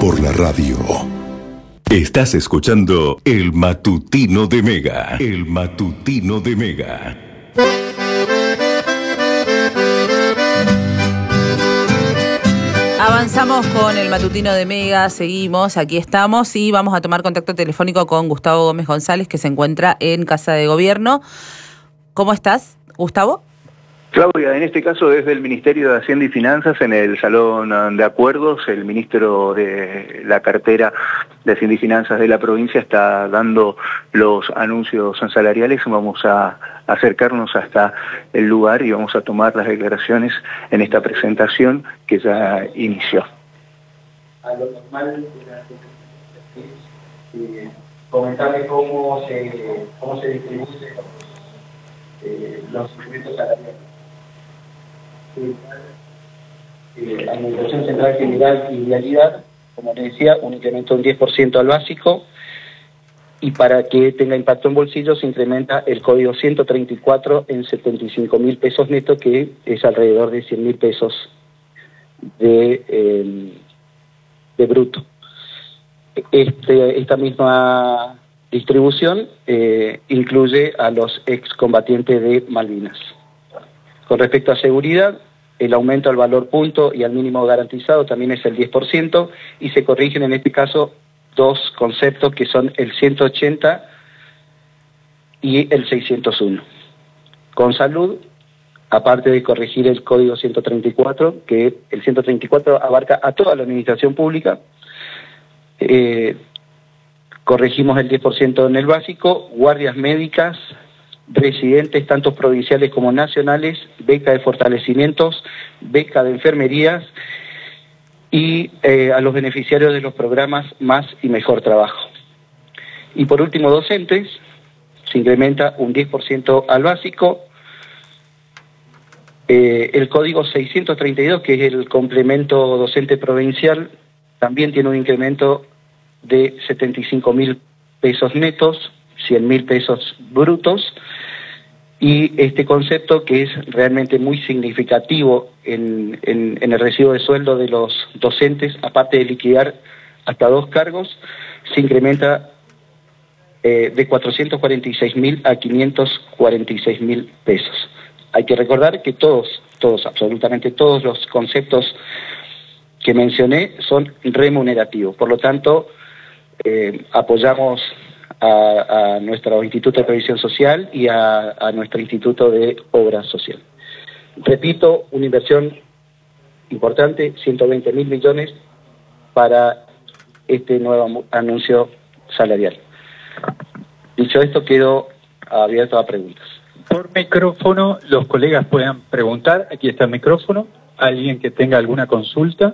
por la radio. Estás escuchando El Matutino de Mega. El Matutino de Mega. Avanzamos con el Matutino de Mega, seguimos, aquí estamos y vamos a tomar contacto telefónico con Gustavo Gómez González, que se encuentra en Casa de Gobierno. ¿Cómo estás, Gustavo? Claudia, en este caso desde el Ministerio de Hacienda y Finanzas, en el Salón de Acuerdos, el ministro de la cartera de Hacienda y Finanzas de la provincia está dando los anuncios salariales. Vamos a acercarnos hasta el lugar y vamos a tomar las declaraciones en esta presentación que ya inició. A lo normal es comentarle cómo se distribuyen los incrementos salariales. Administración Central General y Vialidad, como les decía, un incremento de un 10% al básico, y para que tenga impacto en bolsillo se incrementa el código 134 en 75.000 pesos netos, que es alrededor de 100.000 pesos de bruto. Esta misma distribución incluye a los excombatientes de Malvinas. Con respecto a seguridad, el aumento al valor punto y al mínimo garantizado también es el 10%, y se corrigen en este caso dos conceptos que son el 180 y el 601. Con salud, aparte de corregir el código 134, que el 134 abarca a toda la administración pública, corregimos el 10% en el básico, guardias médicas, residentes, tanto provinciales como nacionales, beca de fortalecimientos, beca de enfermerías y a los beneficiarios de los programas Más y Mejor Trabajo. Y por último, docentes, se incrementa un 10% al básico. El código 632, que es el complemento docente provincial, también tiene un incremento de 75.000 pesos netos, 100.000 pesos brutos, y este concepto, que es realmente muy significativo en el recibo de sueldo de los docentes, aparte de liquidar hasta 2 cargos, se incrementa de 446.000 a 546.000 pesos. Hay que recordar que absolutamente todos los conceptos que mencioné son remunerativos, por lo tanto apoyamos a nuestro Instituto de Previsión Social y a nuestro Instituto de Obra Social. Repito, una inversión importante, 120.000 millones para este nuevo anuncio salarial. Dicho esto, quedo abierto a preguntas. Por micrófono, los colegas puedan preguntar. Aquí está el micrófono. ¿Alguien que tenga alguna consulta?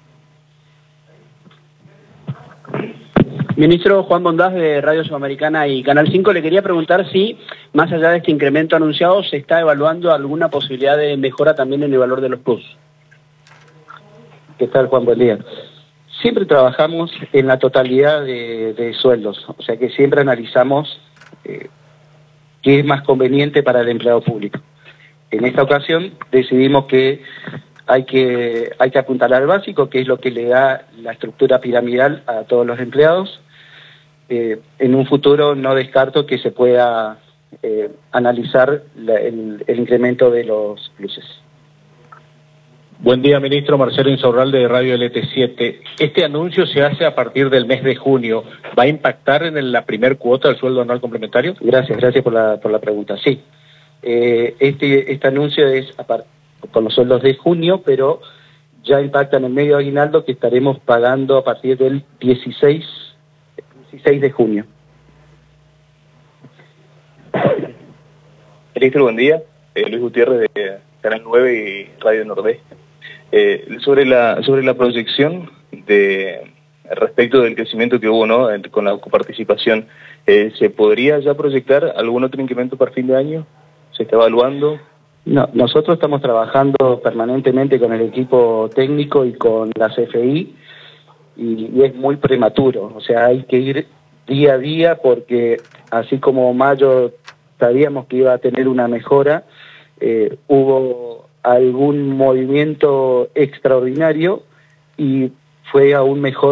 Ministro Juan Bondás, de Radio Sudamericana y Canal 5, le quería preguntar si, más allá de este incremento anunciado, se está evaluando alguna posibilidad de mejora también en el valor de los plus. ¿Qué tal, Juan? Buen día. Siempre trabajamos en la totalidad de sueldos, o sea que siempre analizamos qué es más conveniente para el empleado público. En esta ocasión decidimos que hay que apuntalar al básico, que es lo que le da la estructura piramidal a todos los empleados. En un futuro no descarto que se pueda analizar el incremento de los pluses. Buen día, ministro. Marcelo Insaurralde, de Radio LT7. Este anuncio se hace a partir del mes de junio. ¿Va a impactar en la primer cuota del sueldo anual complementario? Gracias por la pregunta. Sí, este anuncio es con los sueldos de junio, pero ya impacta en el medio aguinaldo, que estaremos pagando a partir del 16 de junio. Ministro, buen día. Luis Gutiérrez, de Canal 9 y Radio Nordeste. Sobre la proyección respecto del crecimiento que hubo, ¿no?, con la coparticipación, ¿se podría ya proyectar algún otro incremento para fin de año? ¿Se está evaluando? No, nosotros estamos trabajando permanentemente con el equipo técnico y con la CFI, y es muy prematuro, o sea, hay que ir día a día, porque así como mayo sabíamos que iba a tener una mejora, hubo algún movimiento extraordinario y fue aún mejor